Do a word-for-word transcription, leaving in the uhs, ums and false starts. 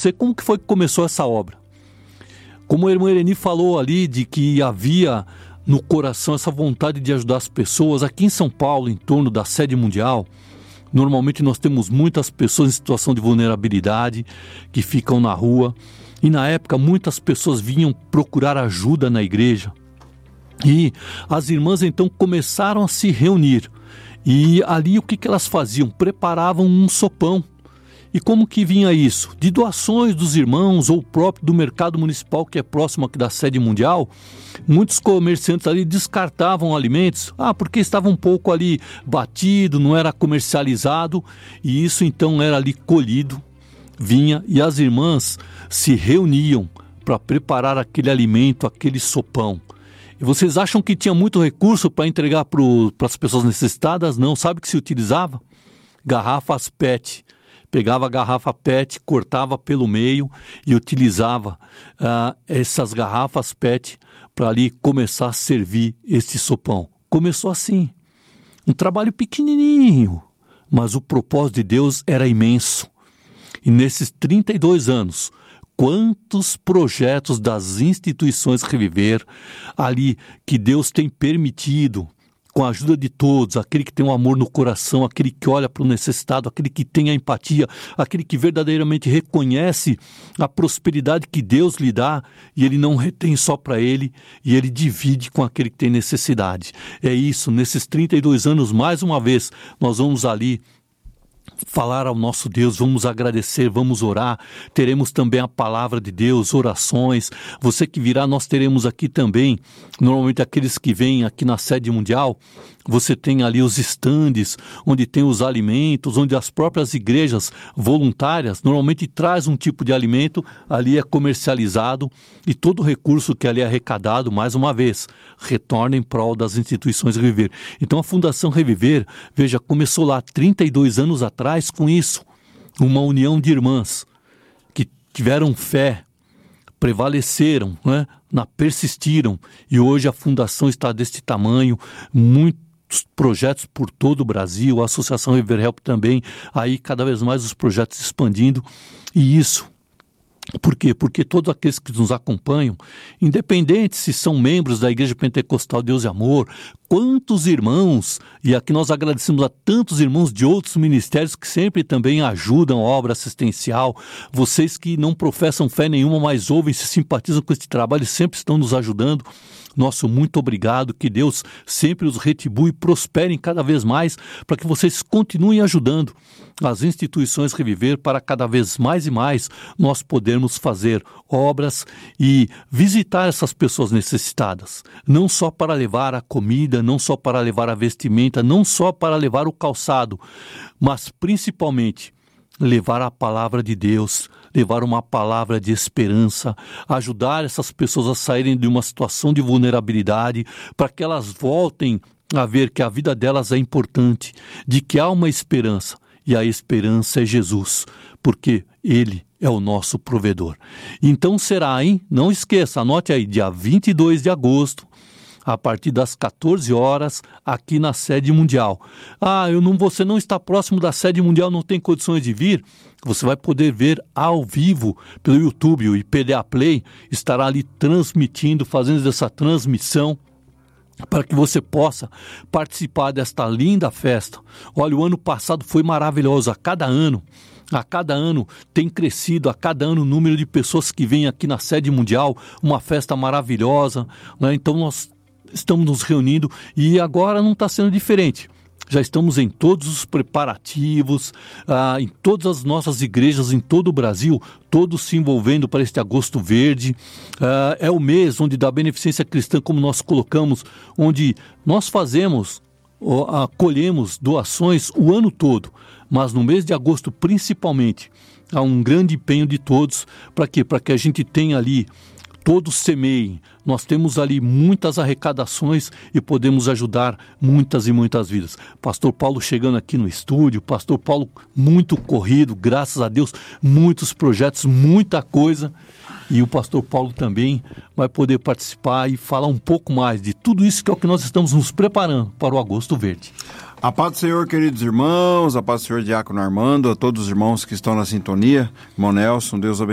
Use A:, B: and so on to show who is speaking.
A: você como que foi que começou essa obra. Como a irmã Ereni falou ali, de que havia no coração essa vontade de ajudar as pessoas, aqui em São Paulo, em torno da sede mundial, normalmente nós temos muitas pessoas em situação de vulnerabilidade, que ficam na rua, e na época muitas pessoas vinham procurar ajuda na igreja, e as irmãs então começaram a se reunir, e ali o que, que elas faziam? Preparavam um sopão. E como que vinha isso? De doações dos irmãos ou próprio do mercado municipal que é próximo aqui da sede mundial, muitos comerciantes ali descartavam alimentos, ah, porque estava um pouco ali batido, não era comercializado, e isso então era ali colhido, vinha, e as irmãs se reuniam para preparar aquele alimento, aquele sopão. E vocês acham que tinha muito recurso para entregar para as pessoas necessitadas? Não, sabe o que se utilizava? Garrafas P E T. Pegava a garrafa P E T, cortava pelo meio e utilizava uh, essas garrafas P E T para ali começar a servir esse sopão. Começou assim, um trabalho pequenininho, mas o propósito de Deus era imenso. E nesses trinta e dois anos, quantos projetos das instituições Reviver, ali que Deus tem permitido, com a ajuda de todos, aquele que tem um amor no coração, aquele que olha para o necessitado, aquele que tem a empatia, aquele que verdadeiramente reconhece a prosperidade que Deus lhe dá e ele não retém só para ele e ele divide com aquele que tem necessidade. É isso, nesses trinta e dois anos, mais uma vez, nós vamos ali falar ao nosso Deus, vamos agradecer, vamos orar, teremos também a palavra de Deus, orações, você que virá, nós teremos aqui também, normalmente aqueles que vêm aqui na sede mundial, você tem ali os estandes, onde tem os alimentos, onde as próprias igrejas voluntárias normalmente traz um tipo de alimento, ali é comercializado e todo o recurso que ali é arrecadado, mais uma vez, retorna em prol das instituições Reviver. Então a Fundação Reviver, veja, começou lá trinta e dois anos atrás com isso, uma união de irmãs que tiveram fé, prevaleceram, né, na, persistiram e hoje a fundação está deste tamanho, muito projetos por todo o Brasil, a Associação Reviver Help também, aí cada vez mais os projetos expandindo, e isso, por quê? Porque todos aqueles que nos acompanham, independente se são membros da Igreja Pentecostal Deus e Amor, quantos irmãos, e aqui nós agradecemos a tantos irmãos de outros ministérios que sempre também ajudam a obra assistencial, vocês que não professam fé nenhuma, mas ouvem, se simpatizam com este trabalho e sempre estão nos ajudando, nosso muito obrigado, que Deus sempre os retribui e prosperem cada vez mais, para que vocês continuem ajudando as instituições Reviver, para cada vez mais e mais nós podermos fazer obras e visitar essas pessoas necessitadas, não só para levar a comida, não só para levar a vestimenta, não só para levar o calçado, mas principalmente levar a palavra de Deus, levar uma palavra de esperança, ajudar essas pessoas a saírem de uma situação de vulnerabilidade, para que elas voltem a ver que a vida delas é importante, de que há uma esperança, e a esperança é Jesus, porque Ele é o nosso provedor. Então será, hein? Não esqueça, anote aí, dia vinte e dois de agosto, a partir das quatorze horas, aqui na sede mundial. Ah, eu não, você não está próximo da sede mundial, não tem condições de vir? Você vai poder ver ao vivo pelo YouTube, o I P D A Play estará ali transmitindo, fazendo essa transmissão, para que você possa participar desta linda festa. Olha, o ano passado foi maravilhoso, a cada ano, a cada ano tem crescido, a cada ano o número de pessoas que vêm aqui na sede mundial, uma festa maravilhosa, né? Então nós estamos nos reunindo e agora não está sendo diferente. Já estamos em todos os preparativos, ah, em todas as nossas igrejas em todo o Brasil, todos se envolvendo para este agosto verde. Ah, é o mês onde da beneficência cristã, como nós colocamos, onde nós fazemos, acolhemos doações o ano todo, mas no mês de agosto principalmente, há um grande empenho de todos. Para quê? Para que a gente tenha ali, todos semeiem, nós temos ali muitas arrecadações e podemos ajudar muitas e muitas vidas. Pastor Paulo chegando aqui no estúdio, Pastor Paulo muito corrido, graças a Deus, muitos projetos, muita coisa, e o Pastor Paulo também vai poder participar e falar um pouco mais de tudo isso que é o que nós estamos nos preparando para o Agosto Verde.
B: A paz do Senhor, queridos irmãos, a paz do Senhor, Diácono Armando, a todos os irmãos que estão na sintonia, irmão Nelson, Deus abençoe.